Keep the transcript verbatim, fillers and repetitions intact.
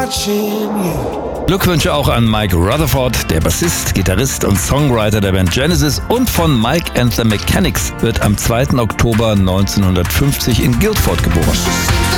Glückwünsche auch an Mike Rutherford, der Bassist, Gitarrist und Songwriter der Band Genesis, und von Mike and the Mechanics, wird am zweiten Oktober neunzehnhundertfünfzig in Guildford geboren.